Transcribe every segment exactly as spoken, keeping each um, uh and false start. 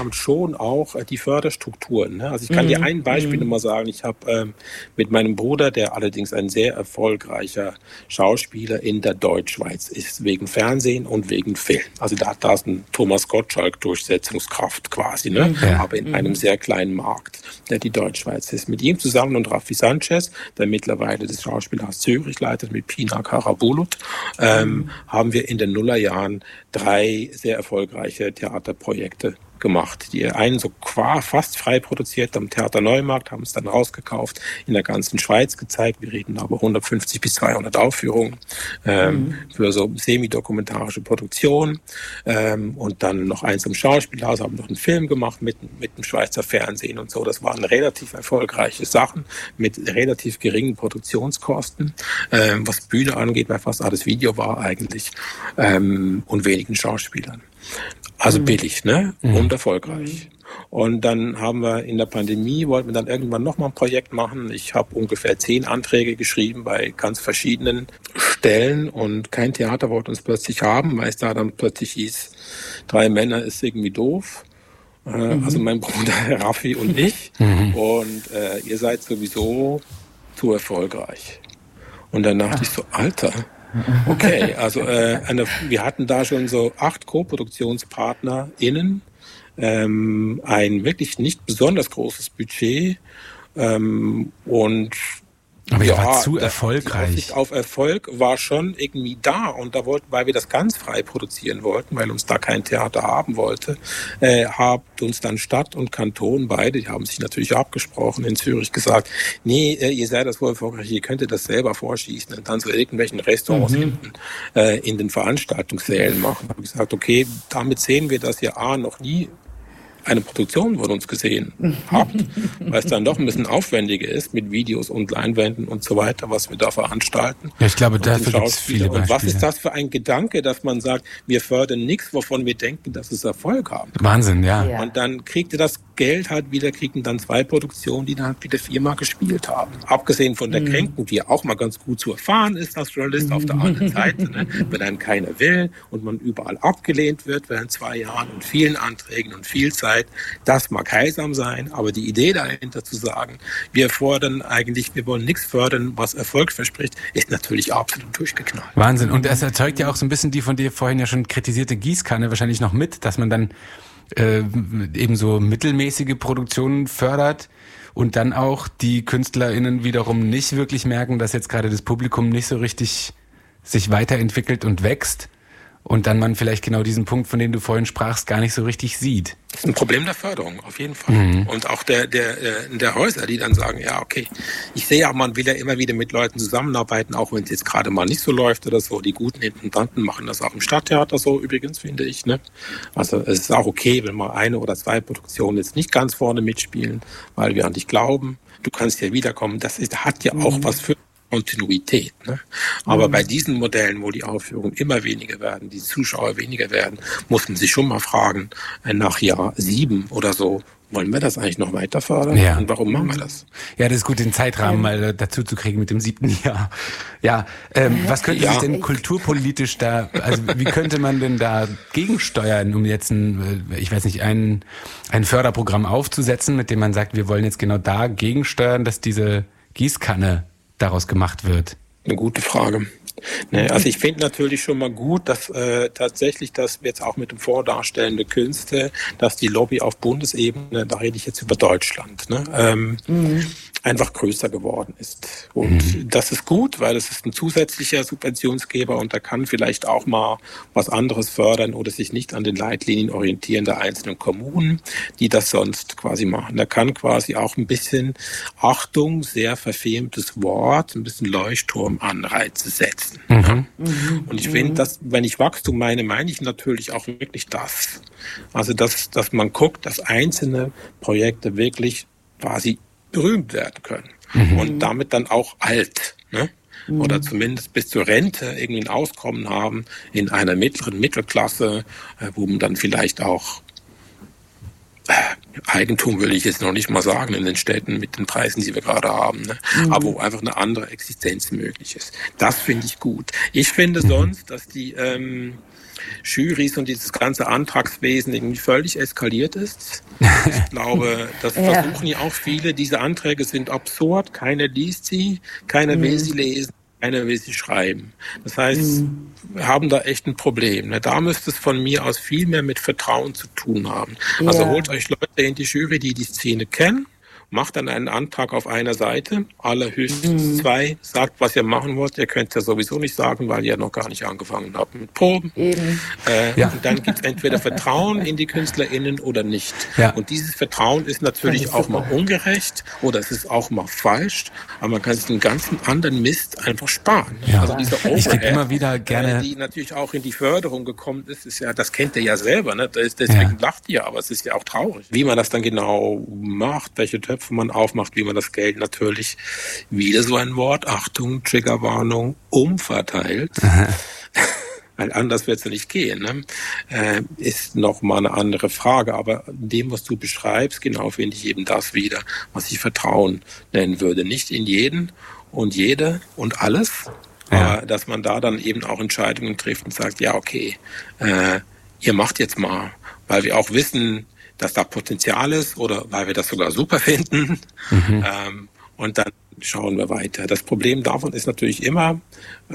schon auch äh, die Förderstrukturen. Ne? Also ich kann mm, dir ein Beispiel mm. mal sagen. Ich habe ähm, mit meinem Bruder, der allerdings ein sehr erfolgreicher Schauspieler in der Deutschschweiz ist, wegen Fernsehen und wegen Film. Also da hat da ein Thomas Gottschalk Durchsetzungskraft quasi, ne? Ja. Aber in mm. einem sehr kleinen Markt, der die Deutschschweiz ist. Mit ihm zusammen und Raffi Sanchez, der mittlerweile das Schauspielhaus Zürich leitet, mit Pina Karabulut, ähm, mm. haben wir in den Nullerjahren drei sehr erfolgreiche Theaterprojekte gemacht. Die einen so qua fast frei produziert am Theater Neumarkt, haben es dann rausgekauft, in der ganzen Schweiz gezeigt. Wir reden aber hundertfünfzig bis zweihundert Aufführungen ähm, mhm. für so semi-dokumentarische Produktion. Ähm, und dann noch eins im Schauspielhaus, haben noch einen Film gemacht mit, mit dem Schweizer Fernsehen und so. Das waren relativ erfolgreiche Sachen mit relativ geringen Produktionskosten, ähm, was Bühne angeht, weil fast alles Video war eigentlich, ähm, und wenigen Schauspielern. Also mhm. billig, ne? Mhm. Und erfolgreich. Und dann haben wir in der Pandemie, wollten wir dann irgendwann nochmal ein Projekt machen. Ich habe ungefähr zehn Anträge geschrieben bei ganz verschiedenen Stellen und kein Theater wollte uns plötzlich haben, weil es da dann plötzlich hieß, drei Männer ist irgendwie doof. Äh, mhm. Also mein Bruder Raffi und ich. Mhm. Und äh, ihr seid sowieso zu erfolgreich. Und dann dachte Ach. ich so, Alter, okay, also äh, eine, wir hatten da schon so acht Co-ProduktionspartnerInnen, ähm, ein wirklich nicht besonders großes Budget ähm, und aber ihr ja, war zu das, erfolgreich. Die Aussicht auf Erfolg war schon irgendwie da und da wollten, weil wir das ganz frei produzieren wollten, weil uns da kein Theater haben wollte, äh, hat uns dann Stadt und Kanton beide, die haben sich natürlich abgesprochen, in Zürich gesagt, nee, äh, ihr seid das wohl erfolgreich, ihr könntet das selber vorschießen und dann so irgendwelchen Restaurants mhm. hinten äh, in den Veranstaltungssälen machen. Da habe ich gesagt, okay, damit sehen wir, dass ihr A noch nie eine Produktion von uns gesehen habt, weil es dann doch ein bisschen aufwendiger ist mit Videos und Leinwänden und so weiter, was wir da veranstalten. Ja, ich glaube, dafür gibt es viele Beispiele. Und was ist das für ein Gedanke, dass man sagt, wir fördern nichts, wovon wir denken, dass es Erfolg haben. Wahnsinn, ja. ja. Und dann kriegt ihr das Geld halt wieder, kriegen dann zwei Produktionen, die dann halt wieder viermal gespielt haben. Abgesehen von der mhm. Kränkung, die ja auch mal ganz gut zu erfahren ist als Journalist mhm. auf der anderen Seite, ne? Wenn dann keiner will und man überall abgelehnt wird während zwei Jahren und vielen Anträgen und viel Zeit. Das mag heilsam sein, aber die Idee dahinter zu sagen, wir fordern eigentlich, wir wollen nichts fördern, was Erfolg verspricht, ist natürlich absolut durchgeknallt. Wahnsinn. Und das erzeugt ja auch so ein bisschen die von dir vorhin ja schon kritisierte Gießkanne wahrscheinlich noch mit, dass man dann äh, eben so mittelmäßige Produktionen fördert und dann auch die KünstlerInnen wiederum nicht wirklich merken, dass jetzt gerade das Publikum nicht so richtig sich weiterentwickelt und wächst. Und dann man vielleicht genau diesen Punkt, von dem du vorhin sprachst, gar nicht so richtig sieht. Das ist ein Problem der Förderung, auf jeden Fall. Mhm. Und auch der, der, der Häuser, die dann sagen, ja, okay, ich sehe ja, man will ja immer wieder mit Leuten zusammenarbeiten, auch wenn es jetzt gerade mal nicht so läuft oder so. Die guten Intendanten machen das auch im Stadttheater so, übrigens, finde ich, ne? Also, es ist auch okay, wenn mal eine oder zwei Produktionen jetzt nicht ganz vorne mitspielen, weil wir an dich glauben. Du kannst ja wiederkommen. Das ist, hat ja auch mhm. was für Kontinuität. Ne? Aber mhm. bei diesen Modellen, wo die Aufführungen immer weniger werden, die Zuschauer weniger werden, muss man sich schon mal fragen, nach Jahr sieben oder so, wollen wir das eigentlich noch weiter fördern? Ja. Und warum machen wir das? Ja, das ist gut, den Zeitrahmen ähm. mal dazu zu kriegen mit dem siebten Jahr. Ja, ähm, was könnte ja. sich denn kulturpolitisch da, also wie könnte man denn da gegensteuern, um jetzt ein, ich weiß nicht, ein, ein Förderprogramm aufzusetzen, mit dem man sagt, wir wollen jetzt genau da gegensteuern, dass diese Gießkanne daraus gemacht wird? Eine gute Frage. Ne, also ich finde natürlich schon mal gut, dass äh, tatsächlich, dass jetzt auch mit dem Fonds darstellende Künste, dass die Lobby auf Bundesebene, da rede ich jetzt über Deutschland, ne, ähm, mhm. einfach größer geworden ist. Und mhm. das ist gut, weil es ist ein zusätzlicher Subventionsgeber und der kann vielleicht auch mal was anderes fördern oder sich nicht an den Leitlinien orientieren der einzelnen Kommunen, die das sonst quasi machen. Der kann quasi auch ein bisschen, Achtung, sehr verfemtes Wort, ein bisschen Leuchtturmanreize setzen. Mhm. Mhm. Und ich finde, dass, wenn ich Wachstum meine, meine ich natürlich auch wirklich das. Also, dass, dass man guckt, dass einzelne Projekte wirklich quasi berühmt werden können. Mhm. Und damit dann auch alt, ne? Mhm. Oder zumindest bis zur Rente irgendwie ein Auskommen haben in einer mittleren Mittelklasse, wo man dann vielleicht auch Eigentum will ich jetzt noch nicht mal sagen in den Städten mit den Preisen, die wir gerade haben, ne? Mhm. Aber wo einfach eine andere Existenz möglich ist. Das finde ich gut. Ich finde mhm. sonst, dass die ähm, Jurys und dieses ganze Antragswesen irgendwie völlig eskaliert ist. Ich glaube, das ja. versuchen ja auch viele. Diese Anträge sind absurd. Keiner liest sie, keiner mhm. will sie lesen. Keiner will sie schreiben. Das heißt, mhm. wir haben da echt ein Problem. Da müsste es von mir aus viel mehr mit Vertrauen zu tun haben. Ja. Also holt euch Leute in die Jury, die die Szene kennen, macht dann einen Antrag auf einer Seite, allerhöchstens mhm. zwei, sagt, was ihr machen wollt. Ihr könnt es ja sowieso nicht sagen, weil ihr noch gar nicht angefangen habt mit Proben. Eben. Äh, ja. Und dann gibt es entweder Vertrauen in die KünstlerInnen oder nicht. Ja. Und dieses Vertrauen ist natürlich ist auch super. mal ungerecht oder es ist auch mal falsch, aber man kann sich den ganzen anderen Mist einfach sparen. Ja. Also diese ich gebe immer wieder gerne, die natürlich auch in die Förderung gekommen ist, ist ja, das kennt ihr ja selber, ne? Deswegen ja. lacht ihr, aber es ist ja auch traurig. Wie man das dann genau macht, welche Töpfe man aufmacht, wie man das Geld natürlich, wieder so ein Wort, Achtung, Triggerwarnung, umverteilt, weil anders wird es ja nicht gehen, ne? äh, ist nochmal eine andere Frage, aber in dem, was du beschreibst, genau finde ich eben das wieder, was ich Vertrauen nennen würde. Nicht in jeden und jede und alles, ja. aber dass man da dann eben auch Entscheidungen trifft und sagt, ja okay, äh, ihr macht jetzt mal, weil wir auch wissen, dass da Potenzial ist oder weil wir das sogar super finden. Mhm. Ähm, und dann schauen wir weiter. Das Problem davon ist natürlich immer,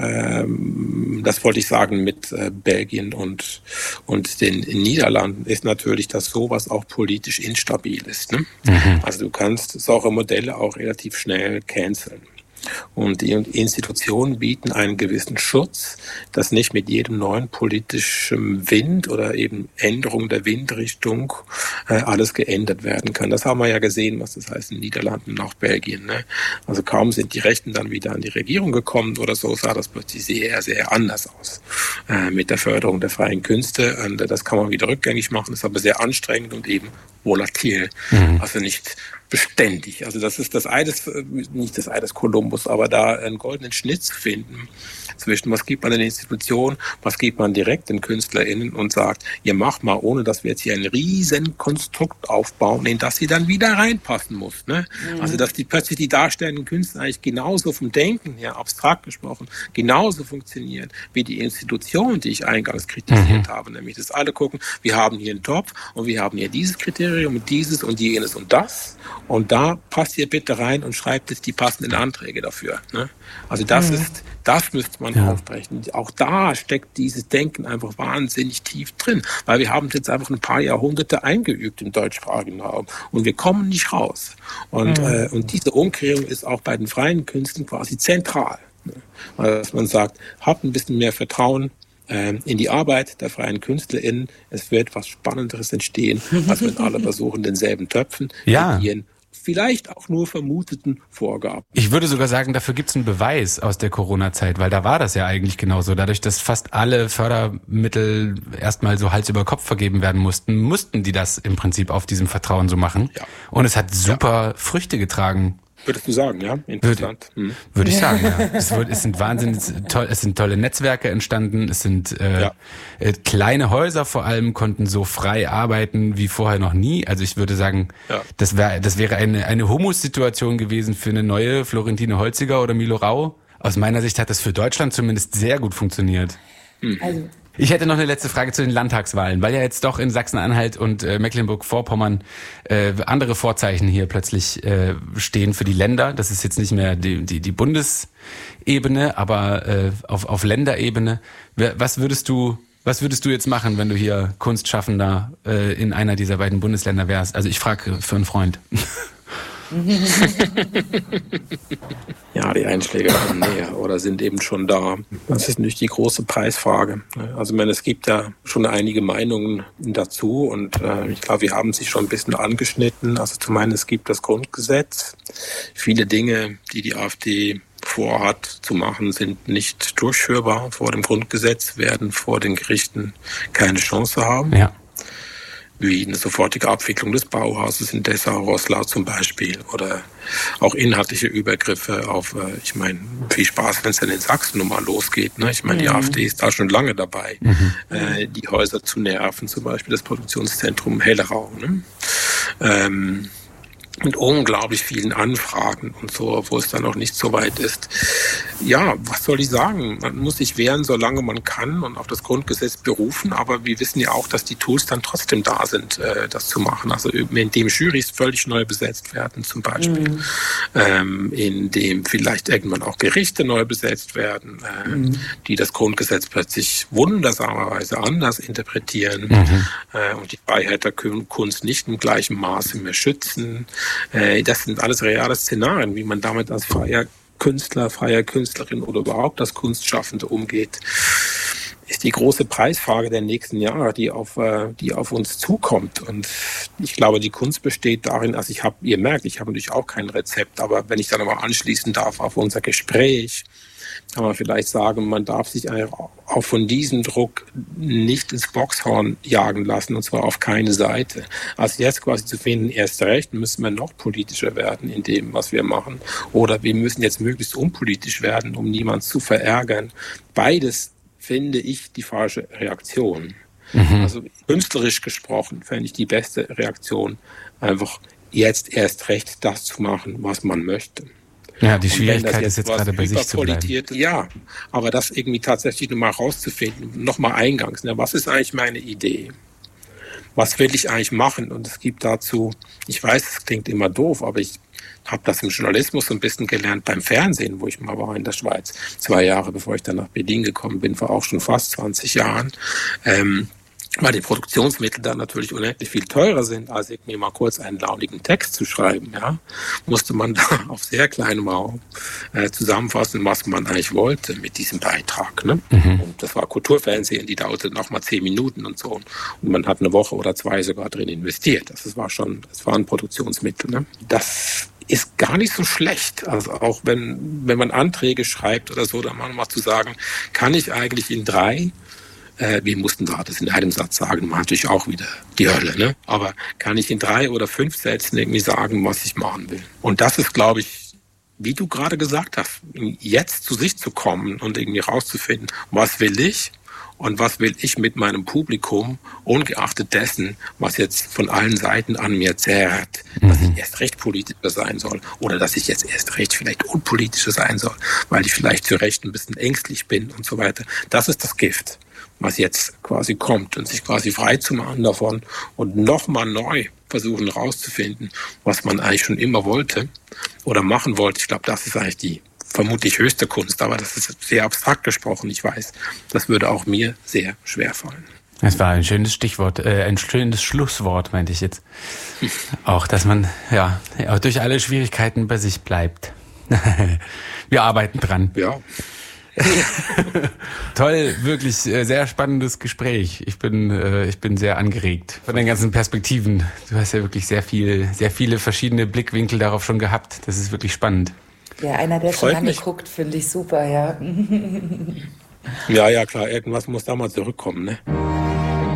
ähm, das wollte ich sagen mit äh, Belgien und, und den Niederlanden, ist natürlich, dass sowas auch politisch instabil ist. Ne? Mhm. Also du kannst solche Modelle auch relativ schnell canceln. Und die Institutionen bieten einen gewissen Schutz, dass nicht mit jedem neuen politischen Wind oder eben Änderung der Windrichtung äh, alles geändert werden kann. Das haben wir ja gesehen, was das heißt in den Niederlanden und auch Belgien. Ne? Also kaum sind die Rechten dann wieder an die Regierung gekommen oder so, sah das plötzlich sehr, sehr anders aus äh, mit der Förderung der freien Künste. Und äh, das kann man wieder rückgängig machen, ist aber sehr anstrengend und eben volatil. Mhm. Also nicht beständig. Also das ist das Ei des, nicht das Ei des Kolumbus, aber da einen goldenen Schnitt zu finden zwischen was gibt man den Institutionen, was gibt man direkt den KünstlerInnen und sagt, ihr macht mal, ohne dass wir jetzt hier ein riesen Konstrukt aufbauen, in das sie dann wieder reinpassen muss. Ne? Mhm. Also dass die plötzlich die darstellenden Künstler eigentlich genauso vom Denken her, abstrakt gesprochen, genauso funktionieren wie die Institutionen, die ich eingangs kritisiert mhm. habe. Nämlich, dass alle gucken, wir haben hier einen Topf und wir haben hier dieses Kriterium und dieses und jenes und das. Und da passt ihr bitte rein und schreibt jetzt die passenden Anträge dafür. Ne? Also das mhm. ist, das müsste man ja. aufbrechen. Auch da steckt dieses Denken einfach wahnsinnig tief drin, weil wir haben es jetzt einfach ein paar Jahrhunderte eingeübt im deutschsprachigen Raum und wir kommen nicht raus. Und, mhm. äh, und diese Umkehrung ist auch bei den freien Künsten quasi zentral. Ne? Weil dass man sagt, habt ein bisschen mehr Vertrauen in die Arbeit der freien KünstlerInnen. Es wird was Spannenderes entstehen, als wenn alle versuchen, denselben Töpfen ja. mit ihren vielleicht auch nur vermuteten Vorgaben. Ich würde sogar sagen, dafür gibt es einen Beweis aus der Corona-Zeit, weil da war das ja eigentlich genauso. Dadurch, dass fast alle Fördermittel erstmal so Hals über Kopf vergeben werden mussten, mussten die das im Prinzip auf diesem Vertrauen so machen. Ja. Und es hat super ja. Früchte getragen. Würdest du sagen, ja? Interessant. Würde, hm. würde ich sagen, ja. Es, wird, es sind wahnsinnig toll, es sind tolle Netzwerke entstanden, es sind äh, ja. äh, kleine Häuser vor allem konnten so frei arbeiten wie vorher noch nie. Also ich würde sagen, ja. das wäre das wäre eine eine Humussituation gewesen für eine neue Florentine Holziger oder Milo Rau. Aus meiner Sicht hat das für Deutschland zumindest sehr gut funktioniert. Hm. Also ich hätte noch eine letzte Frage zu den Landtagswahlen, weil ja jetzt doch in Sachsen-Anhalt und äh, Mecklenburg-Vorpommern äh, andere Vorzeichen hier plötzlich äh, stehen für die Länder. Das ist jetzt nicht mehr die, die, die Bundesebene, aber äh, auf, auf Länderebene. Was würdest du, was würdest du jetzt machen, wenn du hier Kunstschaffender äh, in einer dieser beiden Bundesländer wärst? Also ich frage für einen Freund. Ja, die Einschläge kommen näher oder sind eben schon da. Das ist nicht die große Preisfrage. Also ich meine, es gibt ja schon einige Meinungen dazu und äh, ich glaube, wir haben sich schon ein bisschen angeschnitten. Also zum einen, es gibt das Grundgesetz. Viele Dinge, die die AfD vorhat zu machen, sind nicht durchführbar vor dem Grundgesetz, werden vor den Gerichten keine Chance haben. Ja. Wie eine sofortige Abwicklung des Bauhauses in Dessau-Roßlau zum Beispiel oder auch inhaltliche Übergriffe auf, ich meine, viel Spaß, wenn es dann in Sachsen nochmal losgeht. Ne? Ich meine, die mhm. AfD ist da schon lange dabei, mhm. äh, die Häuser zu nerven, zum Beispiel das Produktionszentrum Hellerau. Ne? ähm, mit unglaublich vielen Anfragen und so, wo es dann noch nicht so weit ist. Ja, was soll ich sagen? Man muss sich wehren, solange man kann und auf das Grundgesetz berufen, aber wir wissen ja auch, dass die Tools dann trotzdem da sind, äh, das zu machen. Also indem Jurys völlig neu besetzt werden zum Beispiel, mhm. ähm, indem vielleicht irgendwann auch Gerichte neu besetzt werden, äh, mhm. die das Grundgesetz plötzlich wundersamerweise anders interpretieren mhm. äh, und die Freiheit der Kunst nicht im gleichen Maße mehr schützen. Das sind alles reale Szenarien, wie man damit als freier Künstler, freier Künstlerin oder überhaupt als Kunstschaffende umgeht, ist die große Preisfrage der nächsten Jahre, die auf, die auf uns zukommt. Und ich glaube, die Kunst besteht darin, also ich habe, ihr merkt, ich habe natürlich auch kein Rezept, aber wenn ich dann aber anschließen darf auf unser Gespräch, kann man vielleicht sagen, man darf sich auch von diesem Druck nicht ins Boxhorn jagen lassen, und zwar auf keine Seite. Also jetzt quasi zu finden, erst recht müssen wir noch politischer werden in dem, was wir machen, oder wir müssen jetzt möglichst unpolitisch werden, um niemanden zu verärgern. Beides finde ich die falsche Reaktion. Mhm. Also künstlerisch gesprochen fände ich die beste Reaktion, einfach jetzt erst recht das zu machen, was man möchte. Ja, die Schwierigkeit jetzt ist jetzt gerade bei sich zu bleiben. Ja, aber das irgendwie tatsächlich nochmal rauszufinden, nochmal eingangs, ne, was ist eigentlich meine Idee? Was will ich eigentlich machen? Und es gibt dazu, ich weiß, es klingt immer doof, aber ich habe das im Journalismus so ein bisschen gelernt beim Fernsehen, wo ich mal war in der Schweiz, zwei Jahre bevor ich dann nach Berlin gekommen bin, vor auch schon fast zwanzig Jahren. Ähm, weil die Produktionsmittel dann natürlich unendlich viel teurer sind, als irgendwie mal kurz einen launigen Text zu schreiben, ja, musste man da auf sehr kleinem Raum äh, zusammenfassen, was man eigentlich wollte mit diesem Beitrag. Ne? Mhm. Und das war Kulturfernsehen, die dauerte noch mal zehn Minuten und so. Und man hat eine Woche oder zwei sogar drin investiert. Das war schon, das waren Produktionsmittel. Ne? Das ist gar nicht so schlecht. Also auch wenn, wenn man Anträge schreibt oder so, dann mal zu sagen, kann ich eigentlich in drei Äh, wir mussten da das in einem Satz sagen, war natürlich auch wieder die Hölle, ne? Aber kann ich in drei oder fünf Sätzen irgendwie sagen, was ich machen will? Und das ist, glaube ich, wie du gerade gesagt hast, jetzt zu sich zu kommen und irgendwie rauszufinden, was will ich und was will ich mit meinem Publikum, ungeachtet dessen, was jetzt von allen Seiten an mir zerrt, mhm. dass ich erst recht politischer sein soll oder dass ich jetzt erst recht vielleicht unpolitischer sein soll, weil ich vielleicht zu Recht ein bisschen ängstlich bin und so weiter. Das ist das Gift, was jetzt quasi kommt, und sich quasi frei zu machen davon und nochmal neu versuchen rauszufinden, was man eigentlich schon immer wollte oder machen wollte. Ich glaube, das ist eigentlich die vermutlich höchste Kunst, aber das ist sehr abstrakt gesprochen, ich weiß. Das würde auch mir sehr schwer fallen. Das war ein schönes Stichwort, äh, ein schönes Schlusswort, meinte ich jetzt. Auch, dass man ja auch durch alle Schwierigkeiten bei sich bleibt. Wir arbeiten dran. Ja. Toll, wirklich äh, sehr spannendes Gespräch. Ich bin, äh, ich bin sehr angeregt von den ganzen Perspektiven. Du hast ja wirklich sehr viel, sehr viele verschiedene Blickwinkel darauf schon gehabt. Das ist wirklich spannend. Ja, einer, der schon lange guckt, finde ich super, ja. Ja, ja, klar. Irgendwas muss da mal zurückkommen, ne?